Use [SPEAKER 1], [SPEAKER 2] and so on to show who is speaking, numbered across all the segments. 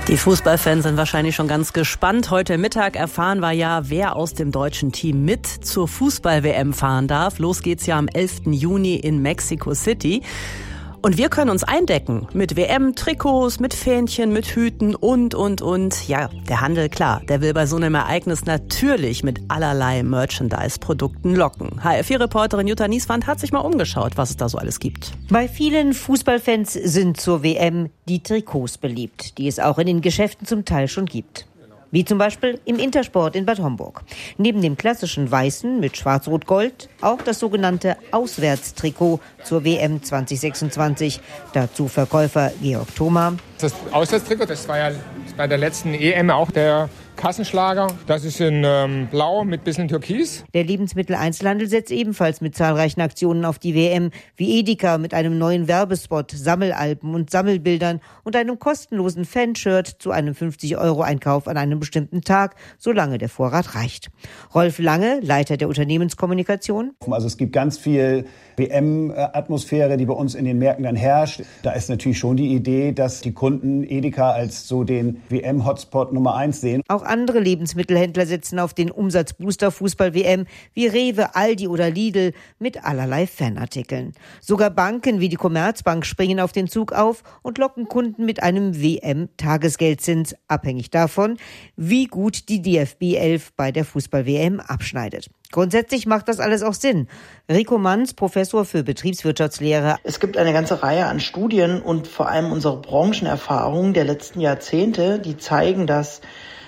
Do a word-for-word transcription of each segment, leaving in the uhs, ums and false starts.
[SPEAKER 1] Die Fußballfans sind wahrscheinlich schon ganz gespannt. Heute Mittag erfahren wir ja, wer aus dem deutschen Team mit zur Fußball-W M fahren darf. Los geht's ja am elften Juni in Mexico City. Und wir können uns eindecken mit W M-Trikots, mit Fähnchen, mit Hüten und, und, und. Ja, der Handel, klar, der will bei so einem Ereignis natürlich mit allerlei Merchandise-Produkten locken. H R vier Reporterin Jutta Nieswand hat sich mal umgeschaut, was es da so alles gibt.
[SPEAKER 2] Bei vielen Fußballfans sind zur W M die Trikots beliebt, die es auch in den Geschäften zum Teil schon gibt. Wie zum Beispiel im Intersport in Bad Homburg. Neben dem klassischen Weißen mit Schwarz-Rot-Gold auch das sogenannte Auswärtstrikot zur W M zwanzig sechsundzwanzig. Dazu Verkäufer Georg Thoma.
[SPEAKER 3] Das Auswärtstrikot, das war ja bei der letzten E M auch der Kassenschlager. Das ist in ähm, Blau mit bisschen Türkis.
[SPEAKER 2] Der Lebensmitteleinzelhandel setzt ebenfalls mit zahlreichen Aktionen auf die W M, wie Edeka mit einem neuen Werbespot, Sammelalben und Sammelbildern und einem kostenlosen Fanshirt zu einem fünfzig Euro Einkauf an einem bestimmten Tag, solange der Vorrat reicht. Rolf Lange, Leiter der Unternehmenskommunikation.
[SPEAKER 4] Also es gibt ganz viel W M-Atmosphäre, die bei uns in den Märkten dann herrscht. Da ist natürlich schon die Idee, dass die Kunden Edeka als so den W M-Hotspot Nummer eins sehen.
[SPEAKER 2] Auch andere Lebensmittelhändler setzen auf den Umsatzbooster Fußball-W M wie Rewe, Aldi oder Lidl mit allerlei Fanartikeln. Sogar Banken wie die Commerzbank springen auf den Zug auf und locken Kunden mit einem W M-Tagesgeldzins, abhängig davon, wie gut die D F B elf bei der Fußball-W M abschneidet. Grundsätzlich macht das alles auch Sinn. Rico Manns, Professor für Betriebswirtschaftslehre.
[SPEAKER 5] Es gibt eine ganze Reihe an Studien und vor allem unsere Branchenerfahrungen der letzten Jahrzehnte, die zeigen, dass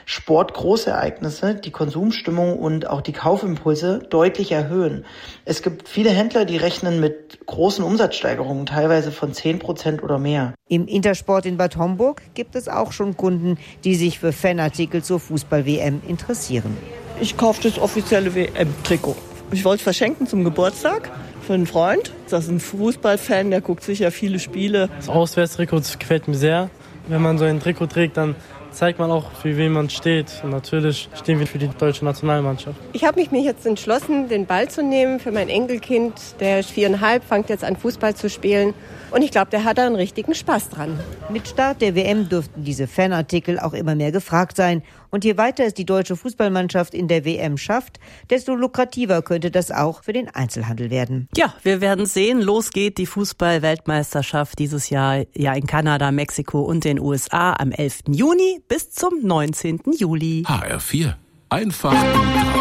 [SPEAKER 5] Sportgroßereignisse die Konsumstimmung und auch die Kaufimpulse deutlich erhöhen. Es gibt viele Händler, die rechnen mit großen Umsatzsteigerungen, teilweise von zehn Prozent oder mehr.
[SPEAKER 2] Im Intersport in Bad Homburg gibt es auch schon Kunden, die sich für Fanartikel zur Fußball-W M interessieren.
[SPEAKER 6] Ich kaufe das offizielle W M-Trikot. Ich wollte es verschenken zum Geburtstag für einen Freund. Das ist ein Fußballfan, der guckt sicher viele Spiele.
[SPEAKER 7] Das Auswärtstrikot gefällt mir sehr. Wenn man so ein Trikot trägt, dann zeigt man auch, für wen man steht. Und natürlich stehen wir für die deutsche Nationalmannschaft.
[SPEAKER 8] Ich habe mich mir jetzt entschlossen, den Ball zu nehmen für mein Enkelkind. Der ist viereinhalb, fängt jetzt an Fußball zu spielen. Und ich glaube, der hat da einen richtigen Spaß dran.
[SPEAKER 2] Mit Start der W M dürften diese Fanartikel auch immer mehr gefragt sein. Und je weiter es die deutsche Fußballmannschaft in der W M schafft, desto lukrativer könnte das auch für den Einzelhandel werden.
[SPEAKER 1] Ja, wir werden sehen. Los geht die Fußball-Weltmeisterschaft dieses Jahr ja in Kanada, Mexiko und den U S A am elften Juni bis zum neunzehnten Juli.
[SPEAKER 9] H R vier. Einfach